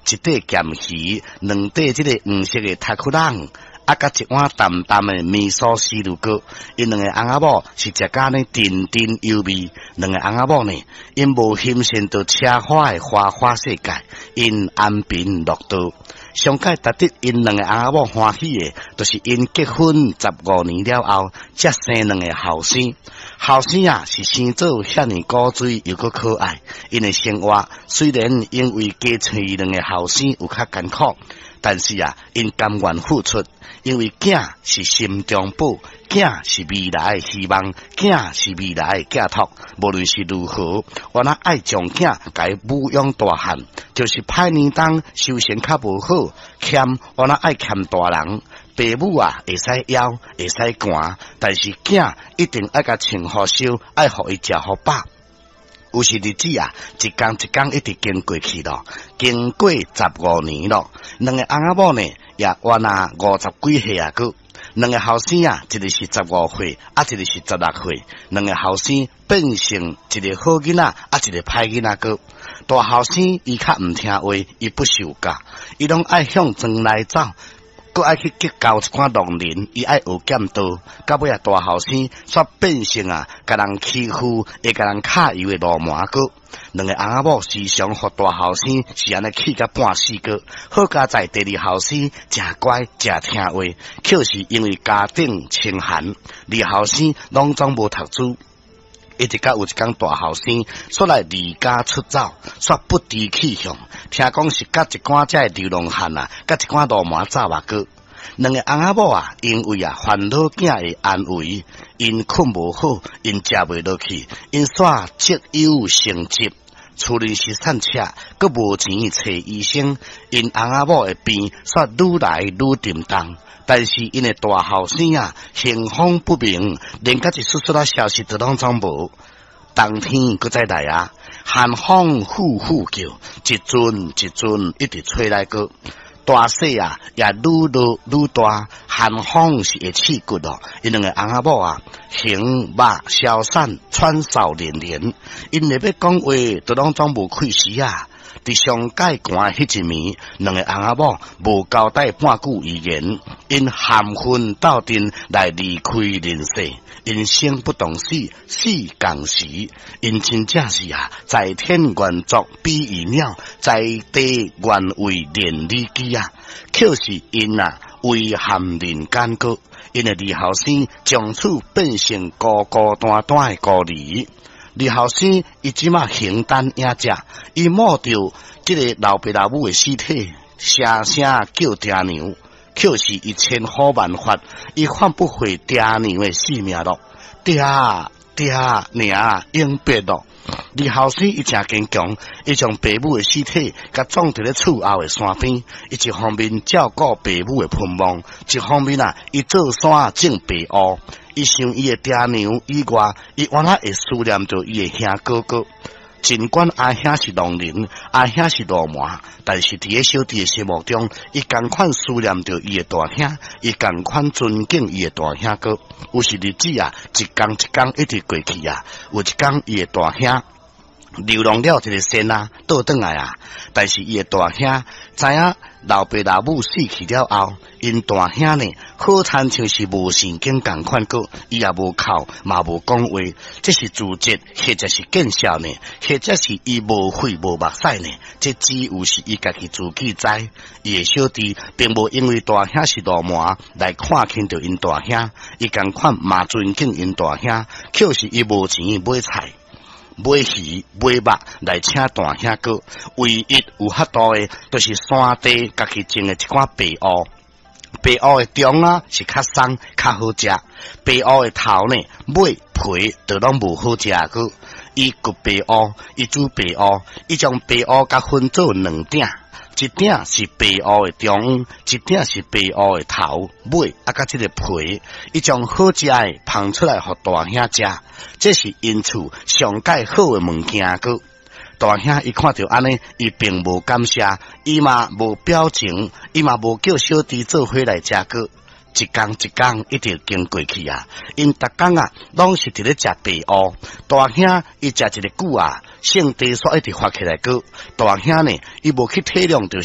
一块咸鱼，两块这个黄色的塔库朗，甲一碗淡淡的味噌丝路糕。因两个翁仔某是食甲呢甜甜油味，两个翁仔某呢，因无欣赏到车花的花花世界，因安平乐道。上届值得因两个翁仔某欢喜的，就是因结婚15年了后，才生两个后生。后生啊，是生做遐尼古锥又搁可爱。因的生活虽然因为家找两个后生有较艰苦，但是啊，因甘愿付出，因为囝是心中宝，囝是未来的希望，囝是未来的寄托。无论是如何，我那爱将囝甲伊抚养大汉，就是歹年冬修行较无好，欠我那爱欠大人。爸母啊，会使枵，会使寒，但是囝一定爱甲穿好烧，爱互伊食好饱。有时日子啊，一天一天一直经过去咯，经过15年咯。两个翁仔某呢，也活那50几岁啊个。两个后生啊，一个是15岁，一个是16岁。两个后生变成一个好囡仔，一个歹囡仔个。大后生伊较唔听话，伊不受教，伊拢爱向庄内走。佮爱去结交一寡农人，伊爱学剑道，到尾啊大后生煞变成啊，甲人欺负，会甲人揩油的流氓个。两个翁仔某时常互大后生是安尼气甲半死个，好加在第二后生诚乖诚听话，却是因为家庭清寒，二后生拢总无读书。一直到有一天大后生煞来离家出走，煞不知去向。听讲是甲一寡遮流浪汉啊，甲一寡流氓走啊个。两个翁仔某啊，因为啊烦恼囝的安危，因困无好，因食袂落去，因煞积忧成疾。厝里是散车，佮无钱找医生，因翁仔某的病煞愈来愈沉重。但是因的大后生啊，行风不明，连甲一丝丝消息都拢总无。冬天搁再来啊，寒风呼呼叫，一阵一阵一直吹来个。大雪啊，也愈落愈大，寒风是会刺骨咯。因两个翁仔某啊，形肉消散，喘嗽连连，因若要讲话，都拢总无气势啊。伫上届寒迄一暝，两个翁仔某无交代半句遗言，因含恨斗阵来离开人世。人生不懂死，死共时。因真正是啊，在天愿作比翼鸟，在地愿为连理机啊。却是因啊，遗憾人间个。因的二后生从此变成孤孤单单的孤儿。二后生伊即马形单影只，伊摸着这个老爸老母的尸体，声声叫爹娘，却是伊千方万法，伊换不回爹娘的性命咯。爹娘永别咯。二后生伊诚坚强，伊将爸母的尸体甲葬伫咧厝后的山边，伊一方面照顾爸母的盼望，一方面啊，伊做山种白乌。伊想伊的爹娘以外，伊原来会思念着伊的兄哥哥。尽管阿兄是农人，阿兄是流氓，但是伫个小弟的心目中，伊同款思念着伊的大兄，伊同款尊敬伊的大兄哥。有时日子啊，一天一天一直过去啊，有一天伊的大兄流浪了一个仙啊，倒转来啊，但是伊的大兄知影老爸老母死去了后，因大兄呢好亲像是无神经共款个，伊也无哭，嘛无讲话，这是自责，或者是见笑呢，或者是伊无血无目屎呢，这只有是伊家己自己知。伊的小弟并无因为大兄是流氓来看轻着因大兄，伊共款嘛尊敬因大兄，却是伊无钱买菜。买鱼买肉来请大兄哥，唯一有法度的，就是山地家己种的一寡白乌。白乌的中啊是较松较好食，白乌的头呢尾皮都拢无好食个。伊割白乌，伊煮白乌，伊将白乌甲分做两鼎。一鼎是白乌的中，一鼎是白乌的头尾，甲这个皮，伊将好食的捧出来互大兄食，这是因厝上界好的物件个。大兄伊看到安尼，伊并无感谢，伊嘛无表情，伊嘛无叫小弟做伙来食个。一天一天一直经过去啊，因逐天啊拢是伫咧食白乌。大兄伊食一个久啊，性地煞一直发起来个。大兄呢，伊无去体谅着